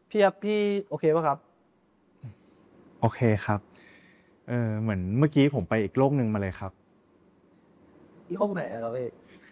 พี่ครับพี่โอเคป่ะครับโอเคครับเหมือนเมื่อกี้ผมไปอีกโลกหนึ่งมาเลยครับพี่ห้องไหนอะครับพี่